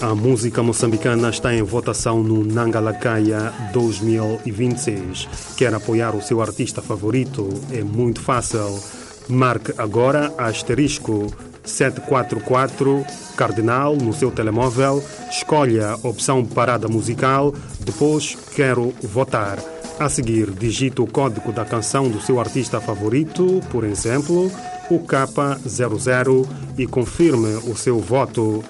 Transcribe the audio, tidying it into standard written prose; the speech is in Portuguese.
A música moçambicana está em votação no Nangalakaya 2026. Quer apoiar o seu artista favorito? É muito fácil. Marque agora asterisco 744 Cardinal no seu telemóvel, escolha a opção Parada Musical, depois Quero Votar. A seguir, digite o código da canção do seu artista favorito, por exemplo, o K00, e confirme o seu voto.